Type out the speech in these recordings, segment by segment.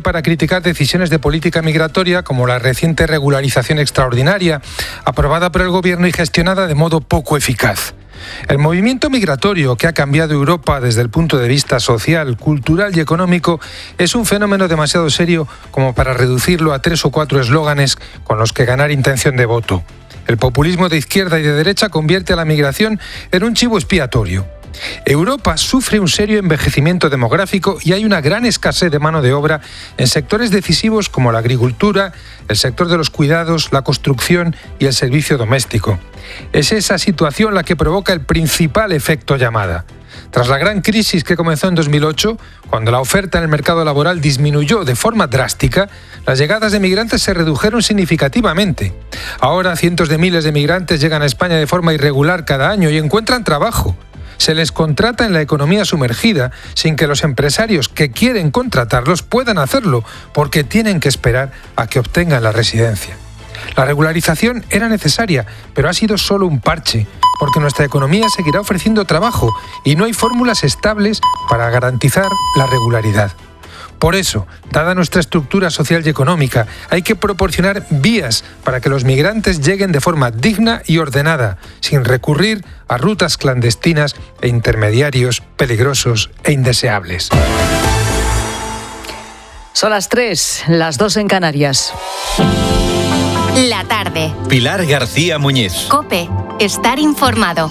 para criticar decisiones de política migratoria como la reciente regularización extraordinaria, aprobada por el gobierno y gestionada de modo poco eficaz. El movimiento migratorio que ha cambiado Europa desde el punto de vista social, cultural y económico es un fenómeno demasiado serio como para reducirlo a 3 o 4 eslóganes con los que ganar intención de voto. El populismo de izquierda y de derecha convierte a la migración en un chivo expiatorio. Europa sufre un serio envejecimiento demográfico y hay una gran escasez de mano de obra en sectores decisivos como la agricultura, el sector de los cuidados, la construcción y el servicio doméstico. Es esa situación la que provoca el principal efecto llamada. Tras la gran crisis que comenzó en 2008, cuando la oferta en el mercado laboral disminuyó de forma drástica, las llegadas de migrantes se redujeron significativamente. Ahora cientos de miles de migrantes llegan a España de forma irregular cada año y encuentran trabajo. Se les contrata en la economía sumergida sin que los empresarios que quieren contratarlos puedan hacerlo porque tienen que esperar a que obtengan la residencia. La regularización era necesaria, pero ha sido solo un parche, porque nuestra economía seguirá ofreciendo trabajo y no hay fórmulas estables para garantizar la regularidad. Por eso, dada nuestra estructura social y económica, hay que proporcionar vías para que los migrantes lleguen de forma digna y ordenada, sin recurrir a rutas clandestinas e intermediarios peligrosos e indeseables. Son las 3, las 2 en Canarias. La tarde. Pilar García Muñiz. COPE. Estar informado.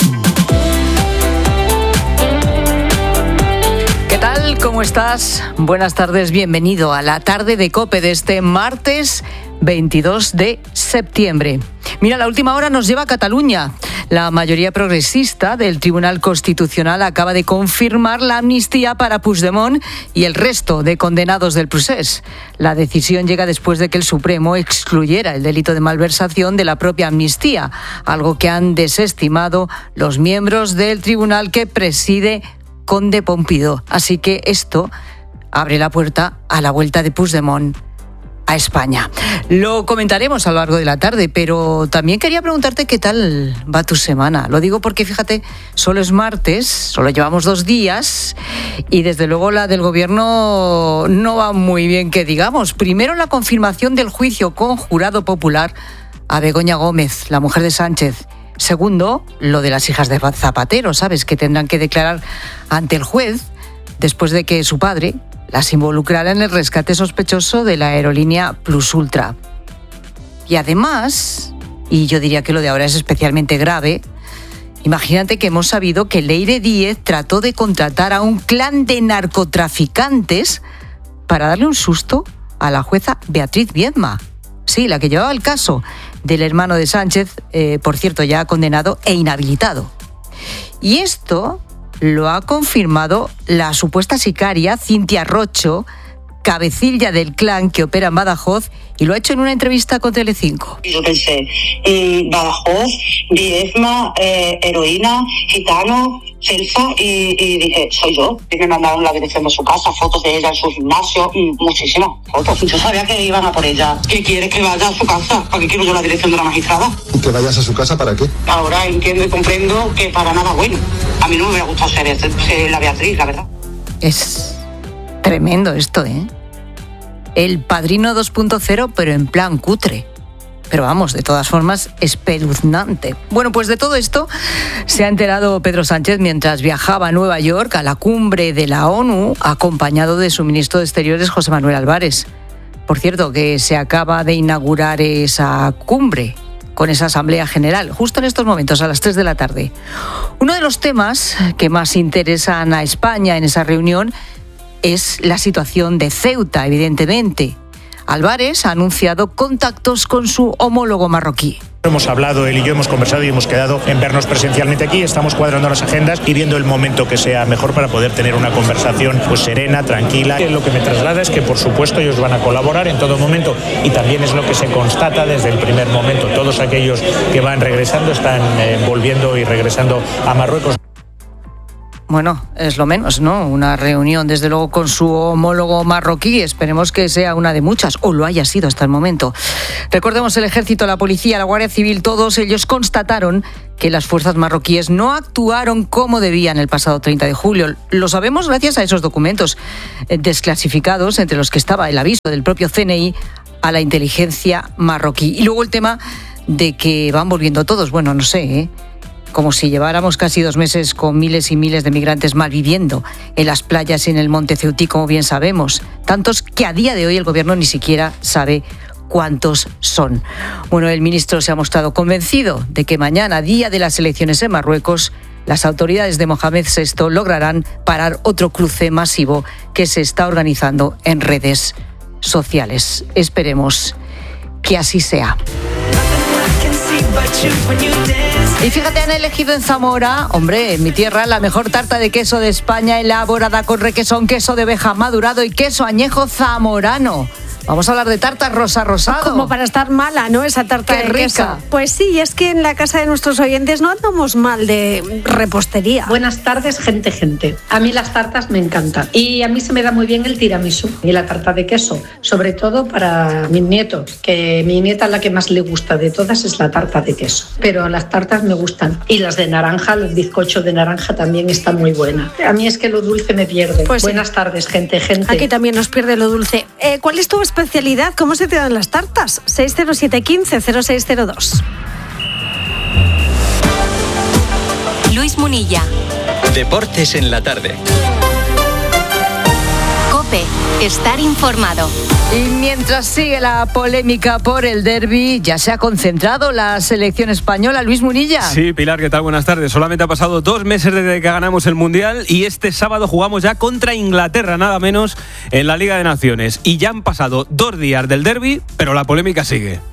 ¿Qué tal? ¿Cómo estás? Buenas tardes, bienvenido a la tarde de COPE de este martes 22 de septiembre. Mira, la última hora nos lleva a Cataluña. La mayoría progresista del Tribunal Constitucional acaba de confirmar la amnistía para Puigdemont y el resto de condenados del procés. La decisión llega después de que el Supremo excluyera el delito de malversación de la propia amnistía, algo que han desestimado los miembros del tribunal que preside Conde Pompidou. Así que esto abre la puerta a la vuelta de Puigdemont a España. Lo comentaremos a lo largo de la tarde, pero también quería preguntarte qué tal va tu semana. Lo digo porque, fíjate, solo es martes, solo llevamos 2 días y desde luego la del gobierno no va muy bien, que digamos. Primero, la confirmación del juicio con jurado popular a Begoña Gómez, la mujer de Sánchez. Segundo, lo de las hijas de Zapatero, ¿sabes?, que tendrán que declarar ante el juez después de que su padre las involucrará en el rescate sospechoso de la aerolínea Plus Ultra. Y además, y yo diría que lo de ahora es especialmente grave, imagínate que hemos sabido que Leire Díez trató de contratar a un clan de narcotraficantes para darle un susto a la jueza Beatriz Viedma. Sí, la que llevaba el caso del hermano de Sánchez, por cierto, ya condenado e inhabilitado. Y esto lo ha confirmado la supuesta sicaria Cintia Rocho, cabecilla del clan que opera en Badajoz, y lo ha hecho en una entrevista con Telecinco. Yo pensé, Badajoz, Viedma, heroína, gitano, Celsa, y dije, soy yo. Y me mandaron la dirección de su casa, fotos de ella en su gimnasio, muchísimas fotos. Yo sabía que iban a por ella. ¿Qué quieres que vaya a su casa? ¿Para qué quiero yo la dirección de la magistrada? ¿Que vayas a su casa para qué? Ahora entiendo y comprendo que para nada bueno. A mí no me hubiera gustado ser la Beatriz, la verdad. Es tremendo esto, ¿eh? El Padrino 2.0, pero en plan cutre. Pero vamos, de todas formas, espeluznante. Bueno, pues de todo esto se ha enterado Pedro Sánchez mientras viajaba a Nueva York a la cumbre de la ONU, acompañado de su ministro de Exteriores, José Manuel Álvarez. Por cierto, que se acaba de inaugurar esa cumbre con esa Asamblea General, justo en estos momentos, a las 3 de la tarde. Uno de los temas que más interesan a España en esa reunión es la situación de Ceuta, evidentemente. Álvarez ha anunciado contactos con su homólogo marroquí. Hemos hablado, él y yo hemos conversado y hemos quedado en vernos presencialmente aquí. Estamos cuadrando las agendas y viendo el momento que sea mejor para poder tener una conversación pues serena, tranquila. Lo que me traslada es que, por supuesto, ellos van a colaborar en todo momento y también es lo que se constata desde el primer momento. Todos aquellos que van regresando están volviendo y regresando a Marruecos. bueno, es lo menos, ¿no? Una reunión, desde luego, con su homólogo marroquí. Esperemos que sea una de muchas, o lo haya sido hasta el momento. Recordemos, el Ejército, la Policía, la Guardia Civil, todos ellos constataron que las fuerzas marroquíes no actuaron como debían el pasado 30 de julio. Lo sabemos gracias a esos documentos desclasificados, entre los que estaba el aviso del propio CNI a la inteligencia marroquí. Y luego el tema de que van volviendo todos. Bueno, no sé, como si lleváramos casi 2 meses con miles y miles de migrantes malviviendo en las playas y en el monte Ceutí, como bien sabemos. Tantos que a día de hoy el gobierno ni siquiera sabe cuántos son. Bueno, el ministro se ha mostrado convencido de que mañana, día de las elecciones en Marruecos, las autoridades de Mohamed VI lograrán parar otro cruce masivo que se está organizando en redes sociales. Esperemos que así sea. Y fíjate, han elegido en Zamora, hombre, en mi tierra, la mejor tarta de queso de España, elaborada con requesón, queso de oveja madurado y queso añejo zamorano. Vamos a hablar de tarta Rosa Rosado. Como para estar mala, ¿no? Esa tarta Qué de rica. queso. Pues sí, es que en la casa de nuestros oyentes no andamos mal de repostería. Buenas tardes, gente. A mí las tartas me encantan. Y a mí se me da muy bien el tiramisú y la tarta de queso. Sobre todo para mis nietos, que mi nieta la que más le gusta de todas es la tarta de queso. Pero las tartas me gustan. Y las de naranja, los bizcochos de naranja también están muy buenas. A mí es que lo dulce me pierde. Pues sí. Buenas tardes, gente. Aquí también nos pierde lo dulce. ¿Cuál es tu especialidad? ¿Cómo se te dan las tartas? 607-15-0602. Luis Munilla. Deportes en la tarde. COPE. Estar informado. Y mientras sigue la polémica por el derbi, ya se ha concentrado la selección española. Luis Munilla. Sí, Pilar, ¿qué tal? Buenas tardes. Solamente ha pasado 2 meses desde que ganamos el Mundial y este sábado jugamos ya contra Inglaterra, nada menos, en la Liga de Naciones. Y ya han pasado 2 días del derbi, pero la polémica sigue.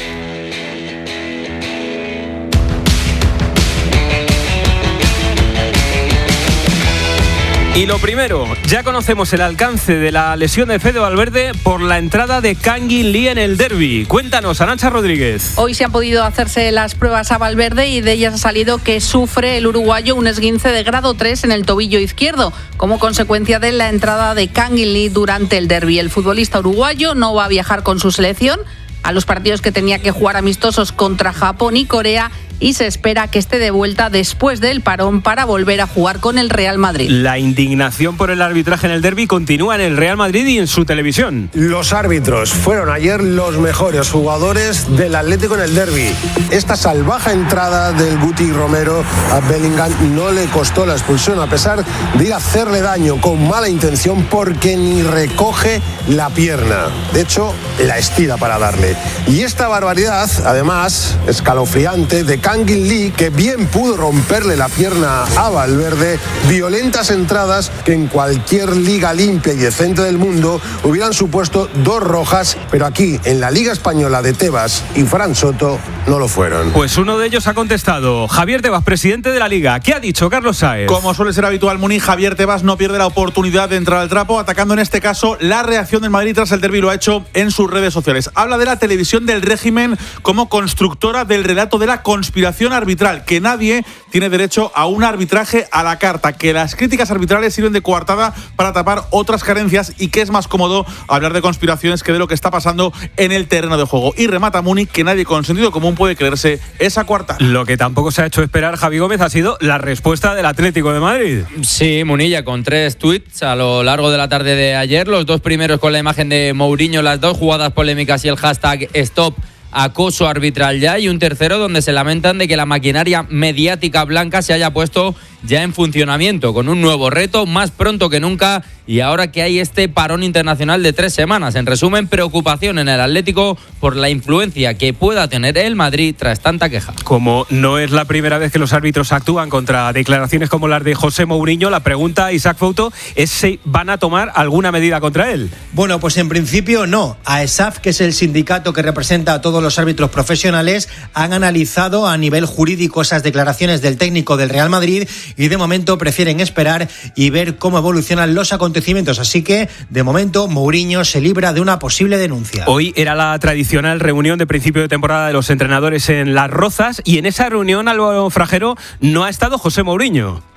Y lo primero, ya conocemos el alcance de la lesión de Fede Valverde por la entrada de Kangin Lee en el derbi. Cuéntanos, Arantxa Rodríguez. Hoy se han podido hacerse las pruebas a Valverde y de ellas ha salido que sufre el uruguayo un esguince de grado 3 en el tobillo izquierdo, como consecuencia de la entrada de Kangin Lee durante el derbi. El futbolista uruguayo no va a viajar con su selección a los partidos que tenía que jugar amistosos contra Japón y Corea, y se espera que esté de vuelta después del parón para volver a jugar con el Real Madrid. La indignación por el arbitraje en el derbi continúa en el Real Madrid y en su televisión. Los árbitros fueron ayer los mejores jugadores del Atlético en el derbi. Esta salvaje entrada del Guti Romero a Bellingham no le costó la expulsión, a pesar de ir a hacerle daño con mala intención, porque ni recoge la pierna. De hecho, la estira para darle. Y esta barbaridad, además, escalofriante, de Kangin Lee, que bien pudo romperle la pierna a Valverde. Violentas entradas que en cualquier liga limpia y decente del mundo hubieran supuesto 2 rojas, pero aquí, en la Liga Española de Tebas y Fran Soto, no lo fueron. Pues uno de ellos ha contestado. Javier Tebas, presidente de la Liga. ¿Qué ha dicho Carlos Sáez? Como suele ser habitual, Muni, Javier Tebas no pierde la oportunidad de entrar al trapo, atacando en este caso la reacción del Madrid tras el derbi. Lo ha hecho en sus redes sociales. Habla de la televisión del régimen como constructora del relato de la conspiración arbitral, que nadie tiene derecho a un arbitraje a la carta, que las críticas arbitrales sirven de coartada para tapar otras carencias y que es más cómodo hablar de conspiraciones que de lo que está pasando en el terreno de juego. Y remata Muni que nadie con sentido común puede creerse esa coartada. Lo que tampoco se ha hecho esperar, Javi Gómez, ha sido la respuesta del Atlético de Madrid. Sí, Munilla, con 3 tuits a lo largo de la tarde de ayer, los 2 primeros con la imagen de Mourinho, las 2 jugadas polémicas y el hashtag Stop acoso arbitral ya, y un tercero donde se lamentan de que la maquinaria mediática blanca se haya puesto ya en funcionamiento, con un nuevo reto más pronto que nunca, y ahora que hay este parón internacional de 3 semanas. En resumen, preocupación en el Atlético por la influencia que pueda tener el Madrid tras tanta queja. Como no es la primera vez que los árbitros actúan contra declaraciones como las de José Mourinho, la pregunta, Isaac Fouto, es si van a tomar alguna medida contra él. Bueno, pues en principio no. AESAF, que es el sindicato que representa a todos los árbitros profesionales, han analizado a nivel jurídico esas declaraciones del técnico del Real Madrid y de momento prefieren esperar y ver cómo evolucionan los acontecimientos. Así que, de momento, Mourinho se libra de una posible denuncia. Hoy era la tradicional reunión de principio de temporada de los entrenadores en Las Rozas, y en esa reunión, Álvaro Frajero, no ha estado José Mourinho.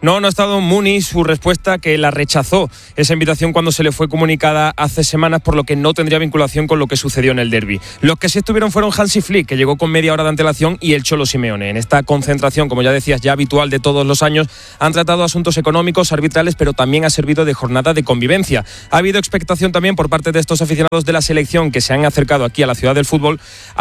No ha estado Muniz, su respuesta que la rechazó esa invitación cuando se le fue comunicada hace semanas, por lo que no tendría vinculación con lo que sucedió en el derbi. Los que sí estuvieron fueron Hansi Flick, que llegó con media hora de antelación, y el Cholo Simeone. En esta concentración, como ya decías, ya habitual de todos los años, han tratado asuntos económicos, arbitrales, pero también ha servido de jornada de convivencia. Ha habido expectación también por parte de estos aficionados de la selección que se han acercado aquí a la ciudad del fútbol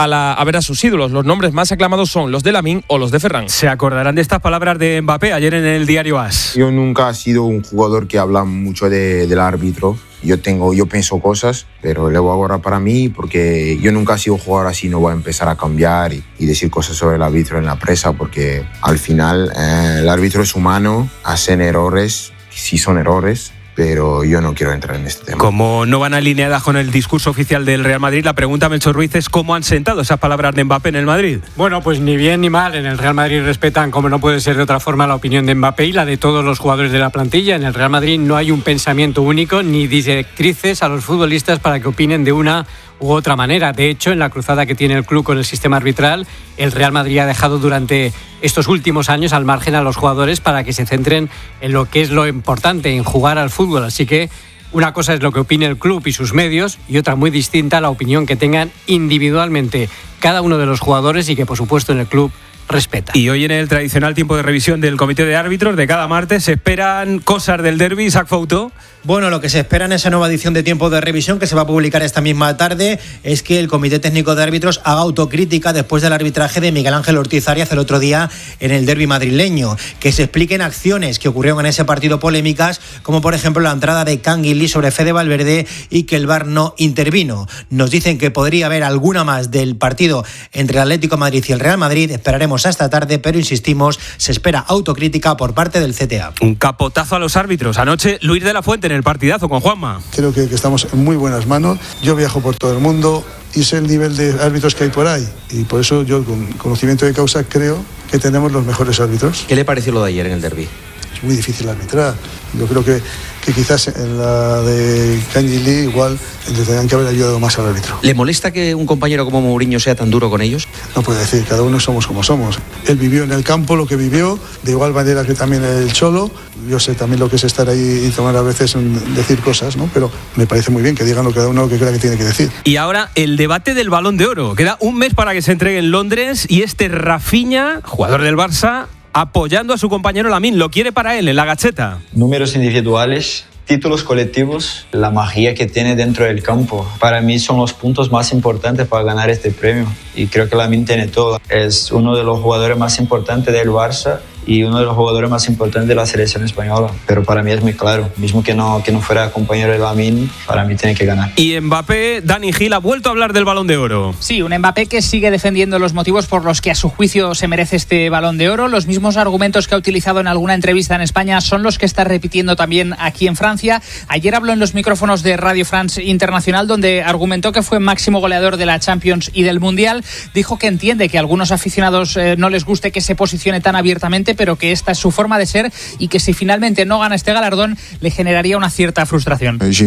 a ver a sus ídolos. Los nombres más aclamados son los de Lamine o los de Ferran. Se acordarán de estas palabras de Mbappé ayer en el diario AS. Yo nunca he sido un jugador que habla mucho del árbitro. Yo pienso cosas, pero luego ahora para mí, porque yo nunca he sido jugador así, no voy a empezar a cambiar y decir cosas sobre el árbitro en la prensa, porque al final el árbitro es humano, hacen errores, sí son errores, pero yo no quiero entrar en este tema. Como no van alineadas con el discurso oficial del Real Madrid, la pregunta, Melchor Ruiz, es cómo han sentado esas palabras de Mbappé en el Madrid. Bueno, pues ni bien ni mal. En el Real Madrid respetan, como no puede ser de otra forma, la opinión de Mbappé y la de todos los jugadores de la plantilla. En el Real Madrid no hay un pensamiento único ni directrices a los futbolistas para que opinen de una u otra manera. De hecho, en la cruzada que tiene el club con el sistema arbitral, el Real Madrid ha dejado durante estos últimos años al margen a los jugadores para que se centren en lo que es lo importante, en jugar al fútbol. Así que una cosa es lo que opine el club y sus medios, y otra muy distinta la opinión que tengan individualmente cada uno de los jugadores y que, por supuesto, en el club respeta. Y hoy, en el tradicional tiempo de revisión del comité de árbitros de cada martes, se esperan cosas del derbi. Isaac Fouto. Bueno, lo que se espera en esa nueva edición de tiempo de revisión, que se va a publicar esta misma tarde, es que el Comité Técnico de Árbitros haga autocrítica después del arbitraje de Miguel Ángel Ortiz Arias el otro día en el derbi madrileño, que se expliquen acciones que ocurrieron en ese partido polémicas, como por ejemplo la entrada de Canguilí sobre Fede Valverde y que el VAR no intervino. Nos dicen que podría haber alguna más del partido entre el Atlético de Madrid y el Real Madrid. Esperaremos hasta tarde, pero insistimos, se espera autocrítica por parte del CTA. Un capotazo a los árbitros. Anoche, Luis de la Fuente en el partidazo con Juanma. Creo que estamos en muy buenas manos. Yo viajo por todo el mundo y sé el nivel de árbitros que hay por ahí, y por eso yo, con conocimiento de causa, creo que tenemos los mejores árbitros. ¿Qué le pareció lo de ayer en el derbi? Es muy difícil arbitrar. Yo creo que quizás en la de Canguilí igual le tendrían que haber ayudado más al árbitro. ¿Le molesta que un compañero como Mourinho sea tan duro con ellos? No puede decir, cada uno somos como somos. Él vivió en el campo lo que vivió, de igual manera que también el Cholo. Yo sé también lo que es estar ahí y tomar a veces decir cosas, ¿no? Pero me parece muy bien que digan cada uno lo que crea que tiene que decir. Y ahora el debate del Balón de Oro. Queda un mes para que se entregue en Londres y Rafinha, jugador del Barça, apoyando a su compañero Lamine, lo quiere para él en la gacheta. Números individuales, títulos colectivos, la magia que tiene dentro del campo. Para mí son los puntos más importantes para ganar este premio, y creo que Lamine tiene todo. Es uno de los jugadores más importantes del Barça y uno de los jugadores más importantes de la selección española, pero para mí es muy claro, mismo que no fuera compañero de Lamine, para mí tiene que ganar. Y Mbappé, Dani Gil ha vuelto a hablar del Balón de Oro. Sí, un Mbappé que sigue defendiendo los motivos por los que a su juicio se merece este Balón de Oro. Los mismos argumentos que ha utilizado en alguna entrevista en España son los que está repitiendo también aquí en Francia. Ayer habló en los micrófonos de Radio France Internacional, donde argumentó que fue máximo goleador de la Champions y del Mundial. Dijo que entiende que a algunos aficionados no les guste que se posicione tan abiertamente, pero que esta es su forma de ser y que si finalmente no gana este galardón le generaría una cierta frustración. Es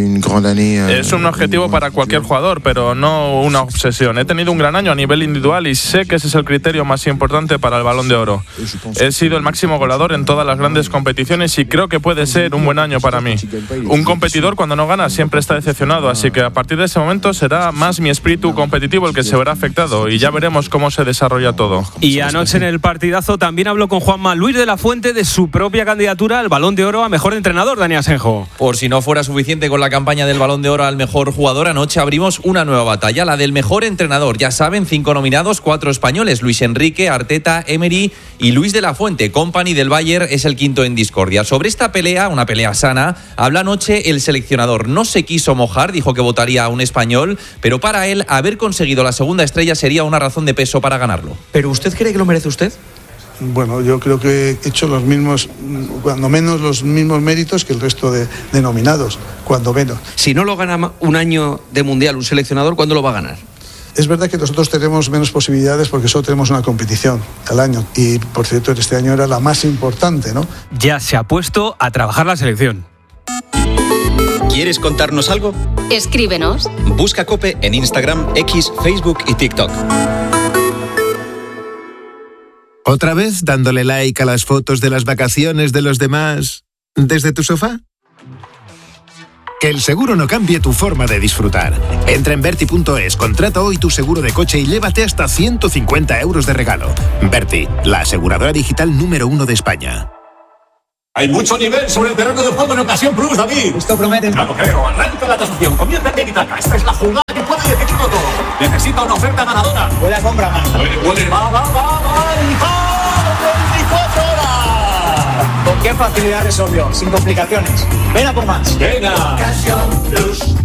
un objetivo para cualquier jugador, pero no una obsesión. He tenido un gran año a nivel individual y sé que ese es el criterio más importante para el Balón de Oro. He sido el máximo goleador en todas las grandes competiciones y creo que puede ser un buen año para mí. Un competidor, cuando no gana, siempre está decepcionado, así que a partir de ese momento será más mi espíritu competitivo el que se verá afectado, y ya veremos cómo se desarrolla todo. Y anoche en el partidazo también habló con Juanma Luis de la Fuente de su propia candidatura al Balón de Oro a Mejor Entrenador, Dani Asenjo. Por si no fuera suficiente con la campaña del Balón de Oro al Mejor Jugador, anoche abrimos una nueva batalla, la del Mejor Entrenador. Ya saben, 5 nominados, 4 españoles: Luis Enrique, Arteta, Emery y Luis de la Fuente. Kompany del Bayern es el quinto en discordia. Sobre esta pelea, una pelea sana, habla anoche el seleccionador. No se quiso mojar, dijo que votaría a un español, pero para él haber conseguido la segunda estrella sería una razón de peso para ganarlo. ¿Pero usted cree que lo merece usted? Bueno, yo creo que he hecho los mismos, cuando menos los mismos méritos que el resto de nominados, cuando menos. Si no lo gana un año de Mundial un seleccionador, ¿cuándo lo va a ganar? Es verdad que nosotros tenemos menos posibilidades porque solo tenemos una competición al año, y por cierto este año era la más importante, ¿no? Ya se ha puesto a trabajar la selección. ¿Quieres contarnos algo? Escríbenos. Busca COPE en Instagram, X, Facebook y TikTok. ¿Otra vez dándole like a las fotos de las vacaciones de los demás desde tu sofá? Que el seguro no cambie tu forma de disfrutar. Entra en Verti.es, contrata hoy tu seguro de coche y llévate hasta 150 euros de regalo. Verti, la aseguradora digital número 1 de España. Hay mucho nivel sobre el terreno de juego en Ocasión Plus, David. Esto promete. No lo creo. Arranca la tasación. Comienza el tiki-taka. Esta es la jugada que puede decidirlo todo. Necesita una oferta ganadora. Puede compra más. Puede. Va. 24 horas. ¿Con qué facilidad resolvió? Sin complicaciones. Ven a por más. Venga. Ocasión Plus.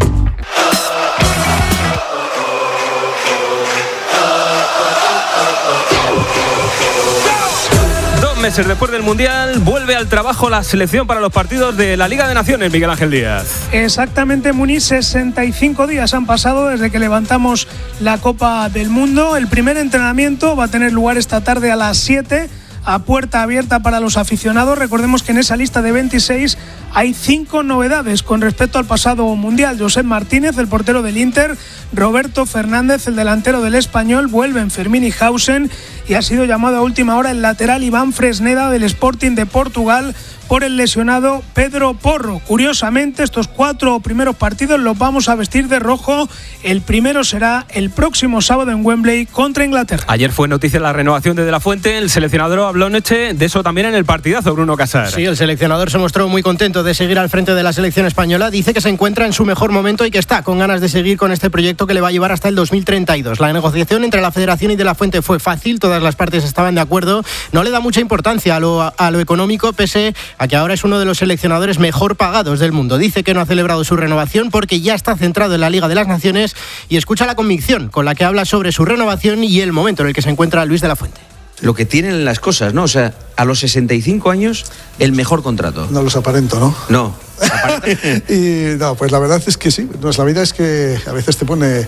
Meses después del Mundial, vuelve al trabajo la selección para los partidos de la Liga de Naciones, Miguel Ángel Díaz. Exactamente, Muniz, 65 días han pasado desde que levantamos la Copa del Mundo. El primer entrenamiento va a tener lugar esta tarde a las 7, a puerta abierta para los aficionados. Recordemos que en esa lista de 26 hay 5 novedades con respecto al pasado Mundial. Josep Martínez, el portero del Inter, Roberto Fernández, el delantero del Español, vuelven Fermín y Hausen, y ha sido llamado a última hora el lateral Iván Fresneda del Sporting de Portugal por el lesionado Pedro Porro. Curiosamente, estos 4 primeros partidos los vamos a vestir de rojo. El primero será el próximo sábado en Wembley contra Inglaterra. Ayer fue noticia la renovación de la Fuente. El seleccionador habló anoche de eso también en el partidazo, Bruno Casar. Sí, el seleccionador se mostró muy contento de seguir al frente de la selección española. Dice que se encuentra en su mejor momento y que está con ganas de seguir con este proyecto que le va a llevar hasta el 2032. La negociación entre la Federación y de la Fuente fue fácil, todas las partes estaban de acuerdo. No le da mucha importancia a lo económico, pese a que ahora es uno de los seleccionadores mejor pagados del mundo. Dice que no ha celebrado su renovación porque ya está centrado en la Liga de las Naciones, y escucha la convicción con la que habla sobre su renovación y el momento en el que se encuentra Luis de la Fuente. Lo que tienen las cosas, ¿no? O sea, a los 65 años, el mejor contrato. No los aparento, ¿no? No. Y no, pues la verdad es que sí. La vida es que a veces te pone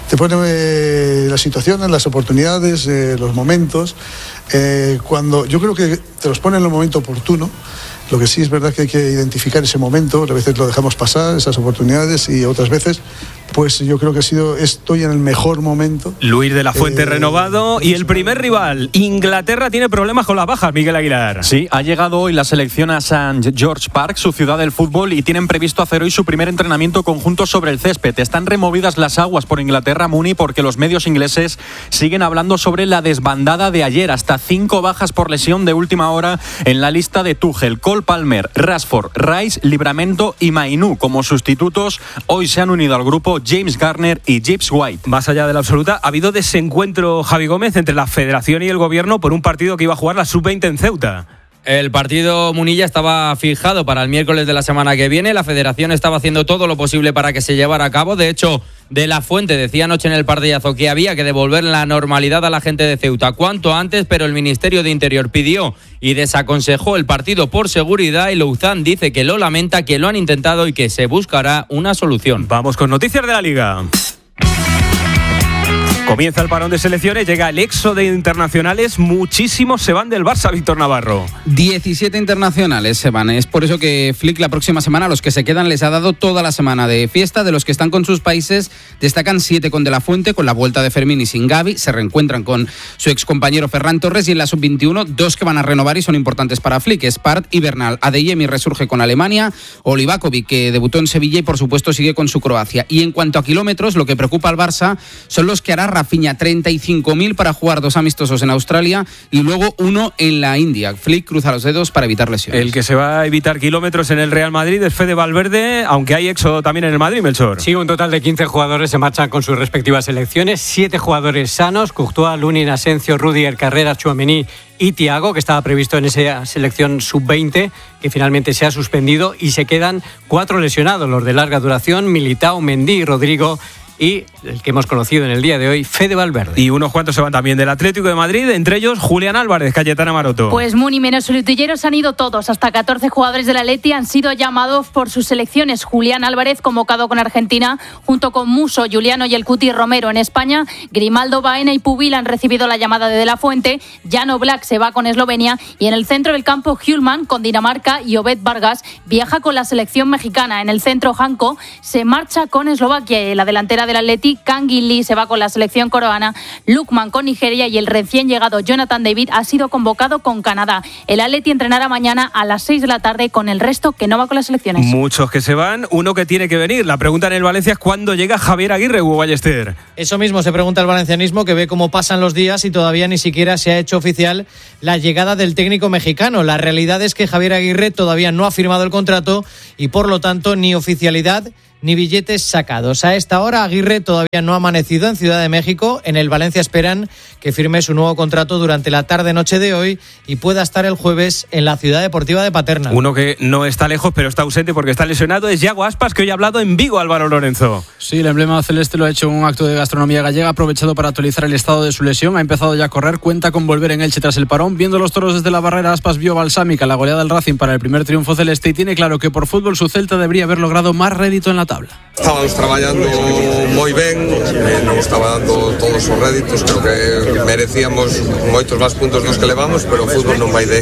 las situaciones, las oportunidades, los momentos. Cuando yo creo que te los pone en el momento oportuno. Lo que sí es verdad que hay que identificar ese momento. A veces lo dejamos pasar, esas oportunidades, y otras veces pues yo creo que estoy en el mejor momento. Luis de la Fuente renovado, y el primer rival, Inglaterra, tiene problemas con las bajas, Miguel Aguilar. Sí, ha llegado hoy la selección a St. George Park, su ciudad del fútbol, y tienen previsto hacer hoy su primer entrenamiento conjunto sobre el césped. Están removidas las aguas por Inglaterra, Muni, porque los medios ingleses siguen hablando sobre la desbandada de ayer. Hasta 5 bajas por lesión de última hora en la lista de Tuchel. Cole Palmer, Rashford, Rice, Livramento y Mainú como sustitutos. Hoy se han unido al grupo James Garner y Gibbs White. Más allá de la absoluta, ha habido desencuentro, Javi Gómez, entre la Federación y el Gobierno por un partido que iba a jugar la Sub-20 en Ceuta. El partido, Munilla, estaba fijado para el miércoles de la semana que viene. La Federación estaba haciendo todo lo posible para que se llevara a cabo. De hecho, De la Fuente decía anoche en el partidazo que había que devolver la normalidad a la gente de Ceuta cuanto antes, pero el Ministerio de Interior pidió y desaconsejó el partido por seguridad, y Louzán dice que lo lamenta, que lo han intentado y que se buscará una solución. Vamos con noticias de la Liga. Comienza el parón de selecciones, llega el éxodo de internacionales, muchísimos se van del Barça, Víctor Navarro. 17 internacionales se van, es por eso que Flick la próxima semana a los que se quedan les ha dado toda la semana de fiesta. De los que están con sus países destacan 7 con De la Fuente, con la vuelta de Fermín y sin Gavi, se reencuentran con su excompañero Ferran Torres, y en la sub-21 2 que van a renovar y son importantes para Flick, Spart y Bernal. Adeyemi resurge con Alemania, Olivakovic, que debutó en Sevilla y por supuesto sigue con su Croacia. Y en cuanto a kilómetros, lo que preocupa al Barça son los que hará Rafinha, 35.000 para jugar 2 amistosos en Australia y luego 1 en la India. Flick cruza los dedos para evitar lesiones. El que se va a evitar kilómetros en el Real Madrid es Fede Valverde, aunque hay éxodo también en el Madrid, Melchor. Sí, un total de 15 jugadores se marchan con sus respectivas selecciones, 7 jugadores sanos, Courtois, Lunin, Asensio, Rudiger, Carreras, Tchouaméni y Thiago, que estaba previsto en esa selección sub-20, que finalmente se ha suspendido, y se quedan 4 lesionados, los de larga duración, Militao, Mendy y Rodrigo, y el que hemos conocido en el día de hoy, Fede Valverde. Y unos cuantos se van también del Atlético de Madrid, entre ellos Julián Álvarez, Cayetana Maroto. Pues Muni, menos solitilleros han ido todos. Hasta 14 jugadores del Atleti han sido llamados por sus selecciones. Julián Álvarez, convocado con Argentina, junto con Muso, Juliano y el Cuti Romero en España. Grimaldo, Baena y Pubil han recibido la llamada de La Fuente. Jan Oblak se va con Eslovenia. Y en el centro del campo, Hjulman con Dinamarca, y Obed Vargas viaja con la selección mexicana. En el centro, Janko se marcha con Eslovaquia. La delantera del Atleti, Kangin Lee se va con la selección coreana, Lukman con Nigeria y el recién llegado Jonathan David ha sido convocado con Canadá. El Atleti entrenará mañana a las 6 de la tarde con el resto que no va con las selecciones. Muchos que se van, uno que tiene que venir. La pregunta en el Valencia es ¿cuándo llega Javier Aguirre, Hugo Ballester? Eso mismo se pregunta el valencianismo, que ve cómo pasan los días y todavía ni siquiera se ha hecho oficial la llegada del técnico mexicano. La realidad es que Javier Aguirre todavía no ha firmado el contrato y por lo tanto ni oficialidad ni billetes sacados. A esta hora Aguirre todavía no ha amanecido en Ciudad de México. En el Valencia esperan que firme su nuevo contrato durante la tarde-noche de hoy y pueda estar el jueves en la Ciudad Deportiva de Paterna. Uno que no está lejos pero está ausente porque está lesionado es Yago Aspas, que hoy ha hablado en Vigo, Álvaro Lorenzo. Sí, el emblema celeste lo ha hecho en un acto de gastronomía gallega, ha aprovechado para actualizar el estado de su lesión, ha empezado ya a correr, cuenta con volver en Elche tras el parón. Viendo los toros desde la barrera, Aspas vio balsámica la goleada del Racing para el primer triunfo celeste y tiene claro que por fútbol su Celta debería haber logrado más rédito en la tabla. Estábamos traballando moi ben, non estaba dando todos os réditos, creo que merecíamos moitos máis puntos dos que levamos, pero o fútbol non vai de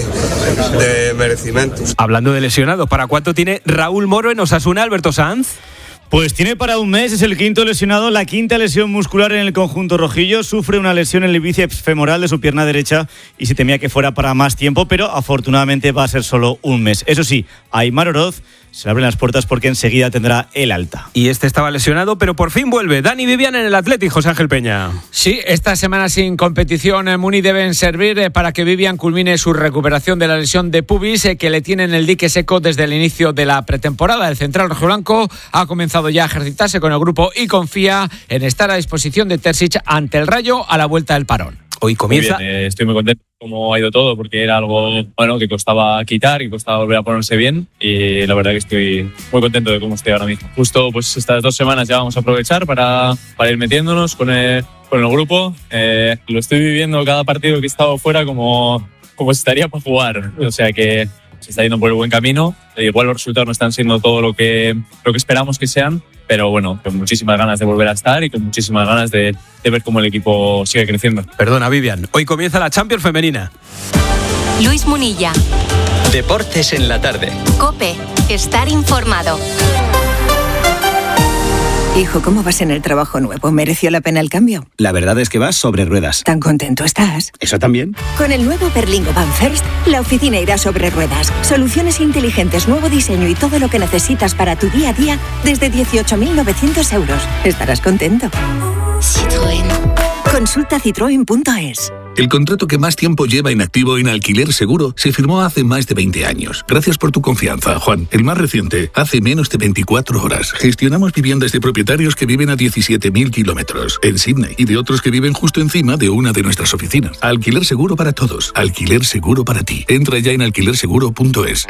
merecimentos. Hablando de lesionados, ¿para cuánto tiene Raúl Moro en Osasuna, Alberto Sanz? Pues tiene para un mes, es el quinto lesionado, la quinta lesión muscular en el conjunto rojillo. Sufre una lesión en el bíceps femoral de su pierna derecha y se temía que fuera para más tiempo, pero afortunadamente va a ser solo un mes. Eso sí, a Aimar Oroz se le abren las puertas porque enseguida tendrá el alta. Y este estaba lesionado, pero por fin vuelve. Dani Vivian en el Athletic, José Ángel Peña. Sí, esta semana sin competición en Muni deben servir para que Vivian culmine su recuperación de la lesión de pubis que le tiene en el dique seco desde el inicio de la pretemporada. El central rojiblanco ha comenzado ya a ejercitarse con el grupo y confía en estar a disposición de Terzic ante el Rayo a la vuelta del parón. Hoy comienza. Muy bien, estoy muy contento cómo ha ido todo, porque era algo que costaba quitar y costaba volver a ponerse bien, y la verdad que estoy muy contento de cómo estoy ahora mismo. Justo pues estas 2 semanas ya vamos a aprovechar para ir metiéndonos con el grupo. Lo estoy viviendo cada partido que he estado fuera como si estaría para jugar, o sea que se está yendo por el buen camino. Igual los resultados no están siendo todo lo que esperamos que sean, pero bueno, con muchísimas ganas de volver a estar y con muchísimas ganas de ver cómo el equipo sigue creciendo. Perdona, Vivian, hoy comienza la Champions femenina. Luis Munilla. Deportes en la tarde. COPE. Estar informado. Hijo, ¿cómo vas en el trabajo nuevo? ¿Mereció la pena el cambio? La verdad es que vas sobre ruedas. ¿Tan contento estás? ¿Eso también? Con el nuevo Berlingo Van First, la oficina irá sobre ruedas. Soluciones inteligentes, nuevo diseño y todo lo que necesitas para tu día a día desde 18.900 euros. Estarás contento. Citroën. Consulta citroen.es. El contrato que más tiempo lleva inactivo en Alquiler Seguro se firmó hace más de 20 años. Gracias por tu confianza, Juan. El más reciente, hace menos de 24 horas. Gestionamos viviendas de propietarios que viven a 17.000 kilómetros en Sydney y de otros que viven justo encima de una de nuestras oficinas. Alquiler Seguro para todos. Alquiler Seguro para ti. Entra ya en alquilerseguro.es.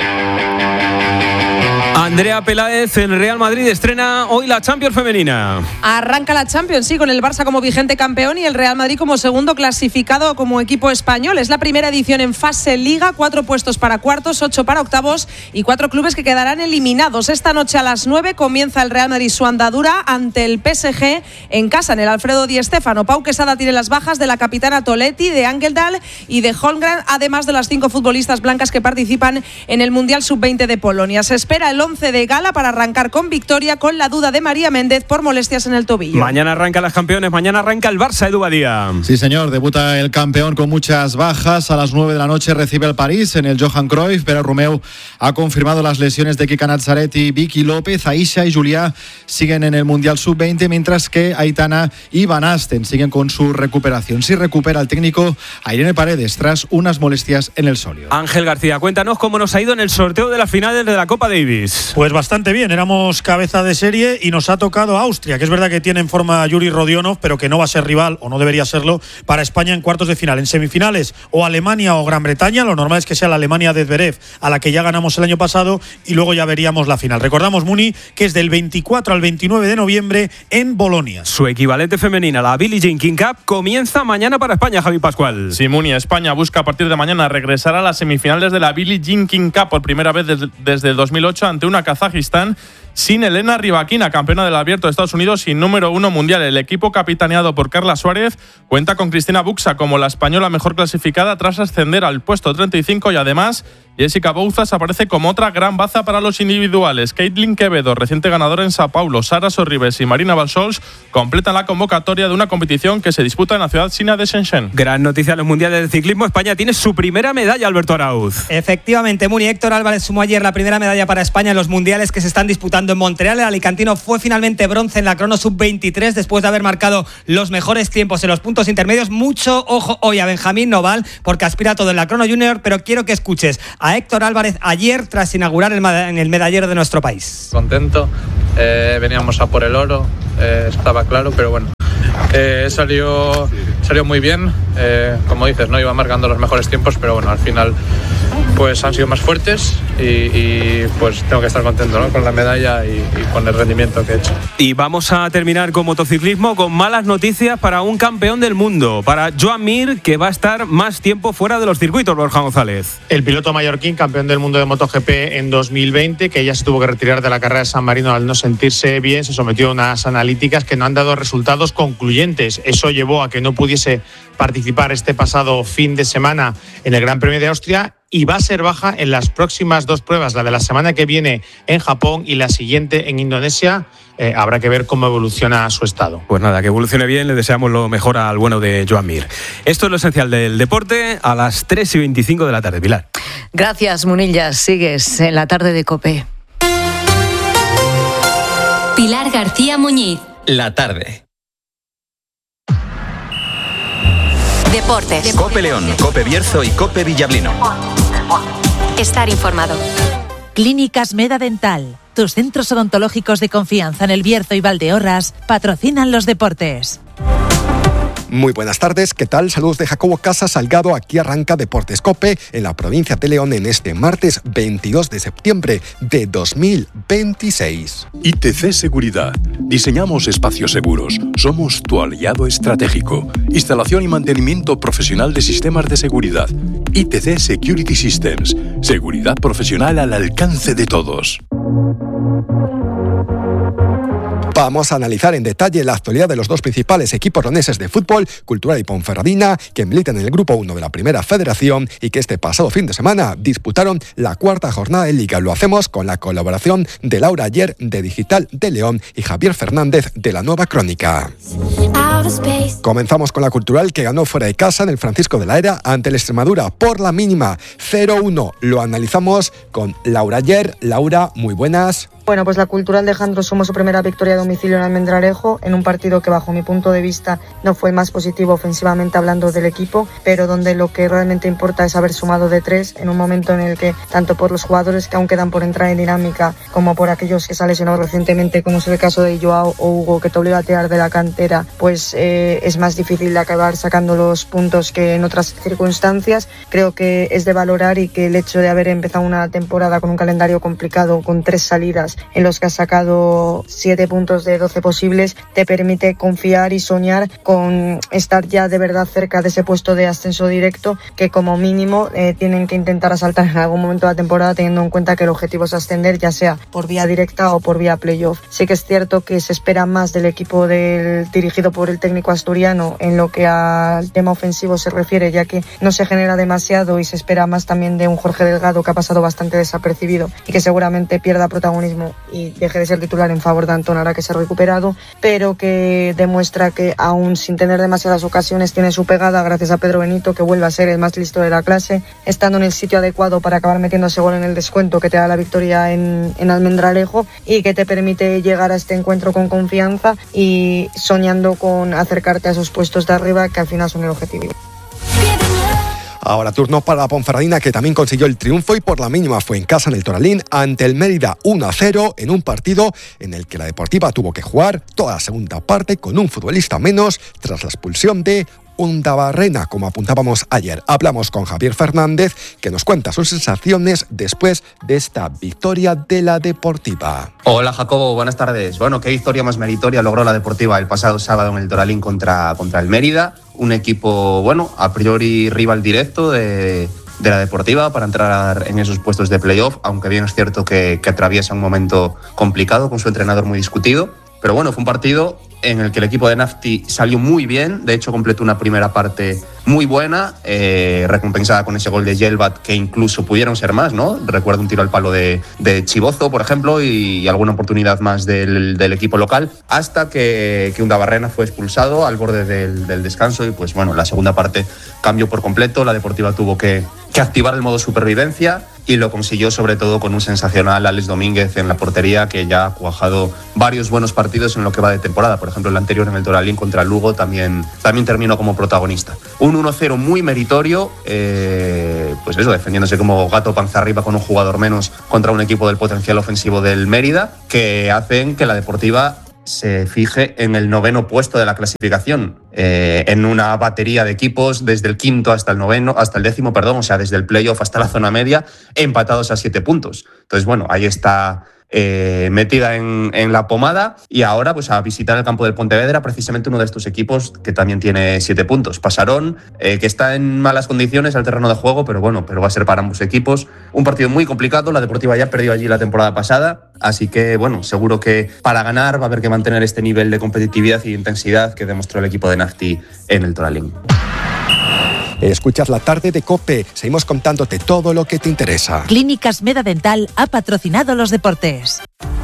Andrea Peláez, en Real Madrid estrena hoy la Champions femenina. Arranca la Champions, sí, con el Barça como vigente campeón y el Real Madrid como segundo clasificado como equipo español. Es la primera edición en fase Liga, 4 puestos para cuartos, 8 para octavos y 4 clubes que quedarán eliminados. Esta noche a las 9 comienza el Real Madrid su andadura ante el PSG en casa, en el Alfredo Di Stéfano. Pau Quesada tiene las bajas de la capitana Toletti, de Angeldal y de Holmgren, además de las 5 futbolistas blancas que participan en el Mundial Sub-20 de Polonia. Se espera el 11 de gala para arrancar con victoria, con la duda de María Méndez por molestias en el tobillo. Mañana arrancan las campeones, mañana arranca el Barça, Edu Badía. Sí, señor, debuta el campeón con muchas bajas. A las 9 de la noche recibe al París en el Johan Cruyff, pero Romeu ha confirmado las lesiones de Kika Nazaretti, Vicky López, Aisha y Juliá siguen en el Mundial Sub-20, mientras que Aitana y Van Asten siguen con su recuperación. Sí recupera el técnico a Irene Paredes tras unas molestias en el sóleo. Ángel García, cuéntanos cómo nos ha ido en el sorteo de las finales de la Copa Davis. Pues bastante bien, éramos cabeza de serie y nos ha tocado Austria, que es verdad que tiene en forma a Yuri Rodionov, pero que no va a ser rival, o no debería serlo, para España en cuartos de final. En semifinales, o Alemania o Gran Bretaña, lo normal es que sea la Alemania de Zverev, a la que ya ganamos el año pasado, y luego ya veríamos la final. Recordamos, Muni, que es del 24 al 29 de noviembre en Bolonia. Su equivalente femenina, la Billie Jean King Cup, comienza mañana para España, Javi Pascual. Sí, Muni, España busca a partir de mañana regresar a las semifinales de la Billie Jean King Cup por primera vez desde 2008 ante una Kazajistán sin Elena Rybakina, campeona del Abierto de Estados Unidos y número 1 mundial. El equipo capitaneado por Carla Suárez cuenta con Cristina Buxa como la española mejor clasificada tras ascender al puesto 35 y además Jessica Bouzas aparece como otra gran baza para los individuales. Caitlin Quevedo, reciente ganadora en Sao Paulo, Sara Sorribes y Marina Balsols completan la convocatoria de una competición que se disputa en la ciudad china de Shenzhen. Gran noticia en los mundiales de ciclismo. España tiene su primera medalla, Alberto Arauz. Efectivamente, Muni. Héctor Álvarez sumó ayer la primera medalla para España en los mundiales que se están disputando en Montreal. El alicantino fue finalmente bronce en la crono sub-23 después de haber marcado los mejores tiempos en los puntos intermedios. Mucho ojo hoy a Benjamín Noval porque aspira a todo en la crono junior, pero quiero que escuches a Héctor Álvarez ayer tras inaugurar el medallero de nuestro país. Contento, veníamos a por el oro, estaba claro, pero bueno, salió muy bien, como dices, no iba marcando los mejores tiempos, pero bueno, al final pues han sido más fuertes y pues tengo que estar contento, ¿no?, con la medalla y con el rendimiento que he hecho. Y vamos a terminar con motociclismo, con malas noticias para un campeón del mundo, para Joan Mir, que va a estar más tiempo fuera de los circuitos, Borja González. El piloto mallorquín, campeón del mundo de MotoGP en 2020, que ya se tuvo que retirar de la carrera de San Marino al no sentirse bien, se sometió a unas analíticas que no han dado resultados concluyentes. Eso llevó a que no pudiese participar este pasado fin de semana en el Gran Premio de Austria y va a ser baja en las próximas dos pruebas, la de la semana que viene en Japón y la siguiente en Indonesia. Habrá que ver cómo evoluciona su estado. Pues nada, que evolucione bien, le deseamos lo mejor al bueno de Joan Mir. Esto es lo esencial del deporte a las 3:25 de la tarde. Pilar. Gracias, Munillas. Sigues en la tarde de COPE. Pilar García Muñiz. La tarde. Deportes. COPE León, COPE Bierzo y COPE Villablino. Estar informado. Clínicas Meda Dental, tus centros odontológicos de confianza en El Bierzo y Valdeorras, patrocinan los deportes. Muy buenas tardes, ¿qué tal? Saludos de Jacobo Casa Salgado. Aquí arranca Deportes COPE en la provincia de León en este martes 22 de septiembre de 2026. ITC Seguridad. Diseñamos espacios seguros. Somos tu aliado estratégico. Instalación y mantenimiento profesional de sistemas de seguridad. ITC Security Systems. Seguridad profesional al alcance de todos. Vamos a analizar en detalle la actualidad de los dos principales equipos leoneses de fútbol, Cultural y Ponferradina, que militan en el Grupo 1 de la Primera Federación y que este pasado fin de semana disputaron la cuarta jornada de Liga. Lo hacemos con la colaboración de Laura Ayer, de Digital de León, y Javier Fernández, de La Nueva Crónica. Comenzamos con la Cultural, que ganó fuera de casa en el Francisco de la Era ante el Extremadura por la mínima 0-1. Lo analizamos con Laura Ayer. Laura, muy buenas. Bueno, pues la Cultural de Jandro sumó su primera victoria a domicilio en Almendralejo, en un partido que bajo mi punto de vista no fue el más positivo ofensivamente hablando del equipo, pero donde lo que realmente importa es haber sumado de 3 en un momento en el que, tanto por los jugadores que aún quedan por entrar en dinámica, como por aquellos que se han lesionado recientemente, como es el caso de Joao o Hugo, que te obliga a tirar de la cantera, pues es más difícil de acabar sacando los puntos que en otras circunstancias. Creo que es de valorar y que el hecho de haber empezado una temporada con un calendario complicado, con 3 salidas, en los que has sacado 7 puntos de 12 posibles, te permite confiar y soñar con estar ya de verdad cerca de ese puesto de ascenso directo que como mínimo tienen que intentar asaltar en algún momento de la temporada, teniendo en cuenta que el objetivo es ascender, ya sea por vía directa o por vía playoff. Sí que es cierto que se espera más del equipo dirigido por el técnico asturiano en lo que al tema ofensivo se refiere, ya que no se genera demasiado, y se espera más también de un Jorge Delgado, que ha pasado bastante desapercibido y que seguramente pierda protagonismo y deje de ser titular en favor de Antón ahora que se ha recuperado, pero que demuestra que aún sin tener demasiadas ocasiones tiene su pegada gracias a Pedro Benito, que vuelve a ser el más listo de la clase, estando en el sitio adecuado para acabar metiendo ese gol en el descuento que te da la victoria en Almendralejo y que te permite llegar a este encuentro con confianza y soñando con acercarte a esos puestos de arriba que al final son el objetivo. Ahora turno para la Ponferradina, que también consiguió el triunfo y por la mínima fue en casa en el Toralín ante el Mérida 1-0 en un partido en el que la Deportiva tuvo que jugar toda la segunda parte con un futbolista menos tras la expulsión de Undabarrena, como apuntábamos ayer. Hablamos con Javier Fernández, que nos cuenta sus sensaciones después de esta victoria de la Deportiva. Hola Jacobo, buenas tardes. Bueno, qué victoria más meritoria logró la Deportiva el pasado sábado en el Toralín contra el Mérida. Un equipo, bueno, a priori rival directo de de la Deportiva para entrar en esos puestos de playoff, aunque bien es cierto que atraviesa un momento complicado con su entrenador muy discutido. Pero bueno, fue un partido en el que el equipo de Nafti salió muy bien. De hecho, completó una primera parte muy buena, recompensada con ese gol de Yelvat, que incluso pudieron ser más, ¿no? Recuerdo un tiro al palo de Chibozo, por ejemplo, y alguna oportunidad más del equipo local, hasta que Undabarrena fue expulsado al borde del descanso. Y pues bueno, la segunda parte cambió por completo. La Deportiva tuvo que activar el modo supervivencia, y lo consiguió sobre todo con un sensacional Alex Domínguez en la portería, que ya ha cuajado varios buenos partidos en lo que va de temporada. Por ejemplo, el anterior en el Toralín contra el Lugo también terminó como protagonista. Un 1-0 muy meritorio, pues eso, defendiéndose como gato panza arriba con un jugador menos contra un equipo del potencial ofensivo del Mérida, que hacen que la Deportiva se fije en el 9º puesto de la clasificación, en una batería de equipos desde el 5º hasta el 10º, o sea, desde el playoff hasta la zona media, empatados a 7 puntos. Entonces, bueno, ahí está metida en la pomada, y ahora pues a visitar el campo del Pontevedra, precisamente uno de estos equipos que también tiene 7 puntos. Pasarón, que está en malas condiciones al terreno de juego, pero bueno, va a ser para ambos equipos un partido muy complicado. La Deportiva ya perdió allí la temporada pasada, así que bueno, seguro que para ganar va a haber que mantener este nivel de competitividad y intensidad que demostró el equipo de Nafti en el Toralín. Escuchas la tarde de COPE. Seguimos contándote todo lo que te interesa. Clínicas Meda Dental ha patrocinado los deportes.